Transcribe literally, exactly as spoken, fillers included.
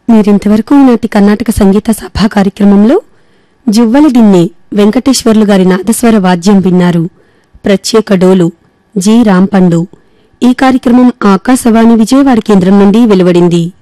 మీరింతవరకు ఈనాటి కర్ణాటక సంగీత సభా కార్యక్రమంలో జువ్వలి దిన్నే వెంకటేశ్వర్లు గారి నాదస్వర వాద్యం విన్నారు. ప్రత్యేక డోలు జి రాంపండు. ఈ కార్యక్రమం ఆకాశవాణి విజయవాడ కేంద్రం నుండి వెలువడింది.